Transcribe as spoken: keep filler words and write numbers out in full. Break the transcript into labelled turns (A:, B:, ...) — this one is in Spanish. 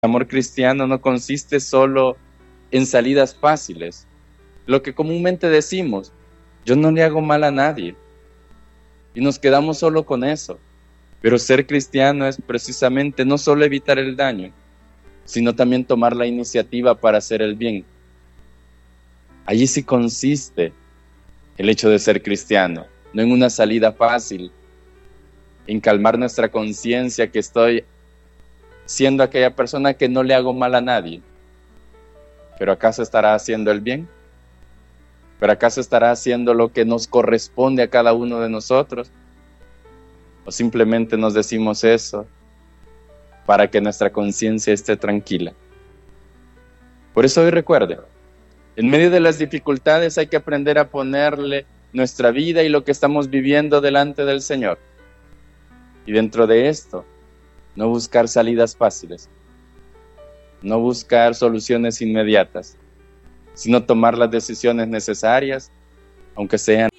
A: amor cristiano no consiste solo en salidas fáciles. Lo que comúnmente decimos, yo no le hago mal a nadie. Y nos quedamos solo con eso. Pero ser cristiano es precisamente no solo evitar el daño, sino también tomar la iniciativa para hacer el bien. Allí sí consiste el hecho de ser cristiano, no en una salida fácil, en calmar nuestra conciencia que estoy siendo aquella persona que no le hago mal a nadie. ¿Pero acaso estará haciendo el bien? ¿Pero acaso estará haciendo lo que nos corresponde a cada uno de nosotros? ¿O simplemente nos decimos eso para que nuestra conciencia esté tranquila? Por eso hoy recuerde, en medio de las dificultades hay que aprender a ponerle nuestra vida y lo que estamos viviendo delante del Señor. Y dentro de esto, no buscar salidas fáciles, no buscar soluciones inmediatas, sino tomar las decisiones necesarias, aunque sean